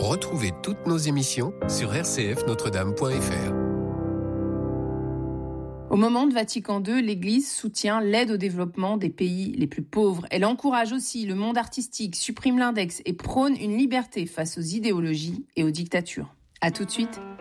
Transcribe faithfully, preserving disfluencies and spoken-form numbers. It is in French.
Retrouvez toutes nos émissions sur r c f notre dame point f r. Au moment de Vatican deux, l'Église soutient l'aide au développement des pays les plus pauvres. Elle encourage aussi le monde artistique, supprime l'index et prône une liberté face aux idéologies et aux dictatures. À tout de suite.